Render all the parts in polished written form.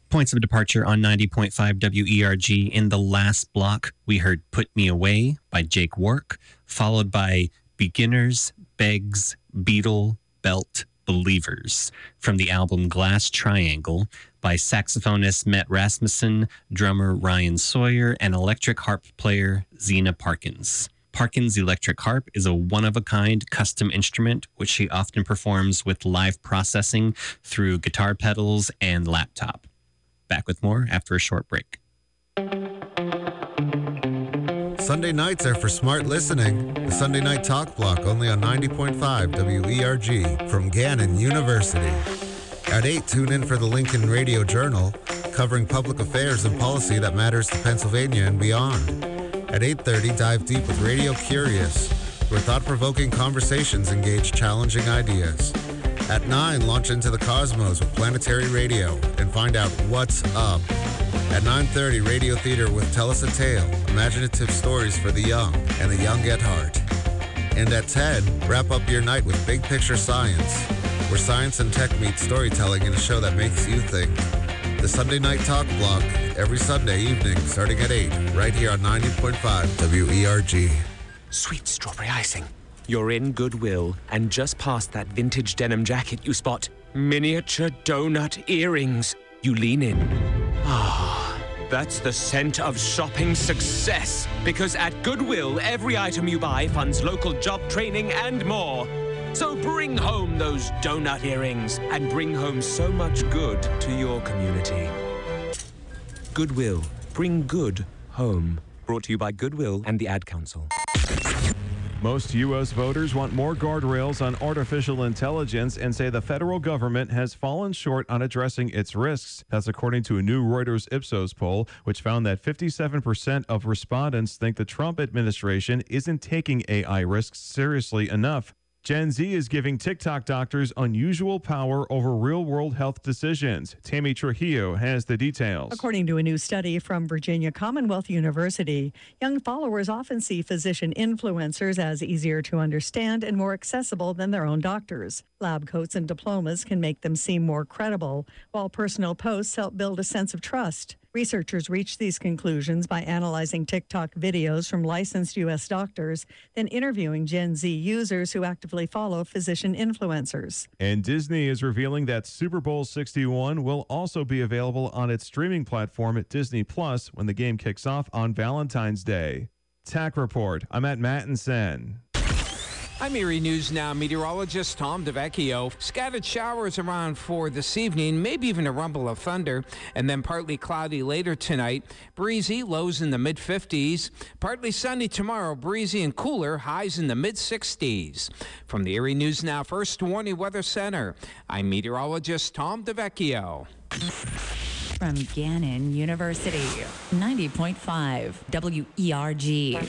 Points of departure on 90.5 WERG. In the last block, we heard Put Me Away by Jake Wark, followed by Beginners, Begs, Beetle, Belt, Believers from the album Glass Triangle by saxophonist Matt Rasmussen, drummer Ryan Sawyer, and electric harp player Zena Parkins. Parkins' electric harp is a one-of-a-kind custom instrument, which she often performs with live processing through guitar pedals and laptop. Back with more after a short break. Sunday nights are for smart listening. The Sunday Night Talk Block, only on 90.5 WERG from Gannon University. At 8, tune in for the Lincoln Radio Journal, covering public affairs and policy that matters to Pennsylvania and beyond. At 8:30, dive deep with Radio Curious, where thought-provoking conversations engage challenging ideas. At 9, launch into the cosmos with Planetary Radio and find out what's up. At 9:30, Radio Theater with Tell Us a Tale, imaginative stories for the young and the young at heart. And at 10, wrap up your night with Big Picture Science, where science and tech meet storytelling in a show that makes you think. The Sunday Night Talk Block, every Sunday evening starting at 8, right here on 90.5 WERG. Sweet strawberry icing. You're in Goodwill, and just past that vintage denim jacket you spot miniature donut earrings. You lean in. Ah, that's the scent of shopping success. Because at Goodwill, every item you buy funds local job training and more. So bring home those donut earrings and bring home so much good to your community. Goodwill. Bring good home. Brought to you by Goodwill and the Ad Council. Most U.S. voters want more guardrails on artificial intelligence and say the federal government has fallen short on addressing its risks. That's according to a new Reuters Ipsos poll, which found that 57% of respondents think the Trump administration isn't taking AI risks seriously enough. Gen Z is giving TikTok doctors unusual power over real-world health decisions. Tammy Trujillo has the details. According to a new study from Virginia Commonwealth University, young followers often see physician influencers as easier to understand and more accessible than their own doctors. Lab coats and diplomas can make them seem more credible, while personal posts help build a sense of trust. Researchers reached these conclusions by analyzing TikTok videos from licensed U.S. doctors, then interviewing Gen Z users who actively follow physician influencers. And Disney is revealing that Super Bowl 61 will also be available on its streaming platform at Disney Plus when the game kicks off on Valentine's Day. TAC Report. I'm at Mattinson. I'm Erie News Now meteorologist Tom DeVecchio. Scattered showers around 4 this evening, maybe even a rumble of thunder, and then partly cloudy later tonight. Breezy, lows in the mid-50s. Partly sunny tomorrow, breezy and cooler, highs in the mid-60s. From the Erie News Now First Warning Weather Center, I'm meteorologist Tom DeVecchio. From Gannon University, 90.5 WERG.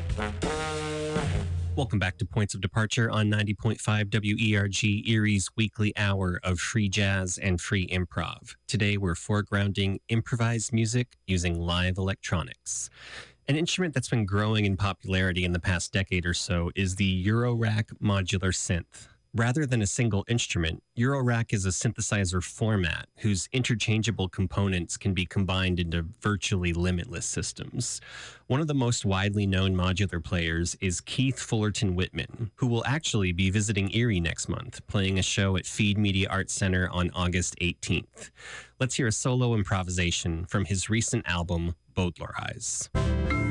Welcome back to Points of Departure on 90.5 WERG, Erie's weekly hour of free jazz and free improv. Today we're foregrounding improvised music using live electronics. An instrument that's been growing in popularity in the past decade or so is the Eurorack modular synth. Rather than a single instrument, Eurorack is a synthesizer format whose interchangeable components can be combined into virtually limitless systems. One of the most widely known modular players is Keith Fullerton Whitman, who will actually be visiting Erie next month, playing a show at Feed Media Arts Center on August 18th. Let's hear a solo improvisation from his recent album, Baudelaire Eyes.